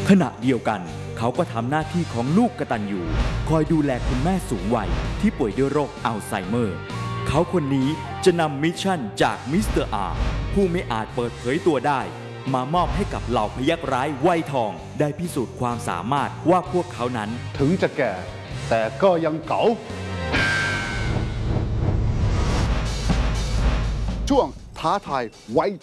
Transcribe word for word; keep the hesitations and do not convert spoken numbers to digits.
ขณะเดียวกันเขาก็ทำหน้าที่ของลูกกตัญญูคอยดูแลคุณแม่สูงวัยที่ป่วยด้วยโรคอัลไซเมอร์เขาคนนี้จะนำมิชชั่นจากมิสเตอร์อาร์ผู้ไม่อาจเปิดเผยตัวได้มามอบให้กับเหล่าพยัคฆ์ร้ายวัยทองได้พิสูจน์ความสามารถว่าพวกเขานั้นถึงจะแก่แต่ก็ยังเก๋าช่วงท้าทายวัย